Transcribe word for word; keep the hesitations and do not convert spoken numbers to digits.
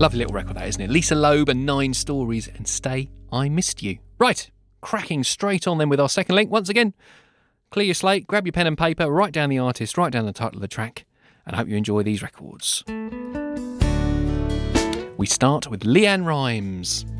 Lovely little record that, isn't it? Lisa Loeb and Nine Stories and Stay, I Missed You. Right, cracking straight on then with our second link. Once again, clear your slate, grab your pen and paper, write down the artist, write down the title of the track, and I hope you enjoy these records. We start with Leanne Rimes.